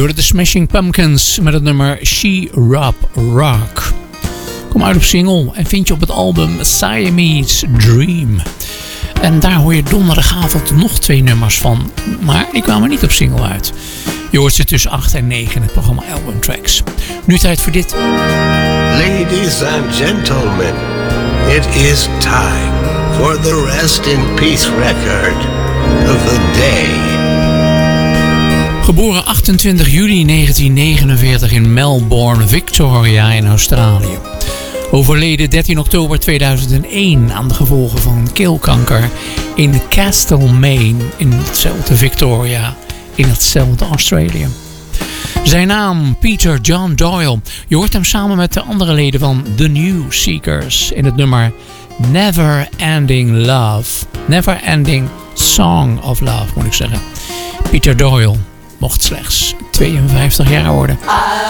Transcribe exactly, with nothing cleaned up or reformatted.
hoorde de Smashing Pumpkins met het nummer She Rub Rock. Kom uit op single en vind je op het album Siamese Dream. En daar hoor je donderdagavond nog twee nummers van. Maar die kwamen niet op single uit. Je hoort ze tussen acht en negen in het programma Album Tracks. Nu tijd voor dit. Ladies and gentlemen, it is time for the Rest in Peace record of the day. Geboren achtentwintig juli negentien negenenveertig in Melbourne, Victoria in Australië. Overleden dertien oktober tweeduizend één aan de gevolgen van keelkanker in Castlemaine in hetzelfde Victoria, in hetzelfde Australië. Zijn naam Peter John Doyle. Je hoort hem samen met de andere leden van The New Seekers in het nummer Never Ending Love. Never Ending Song of Love moet ik zeggen. Peter Doyle mocht slechts tweeënvijftig jaar worden.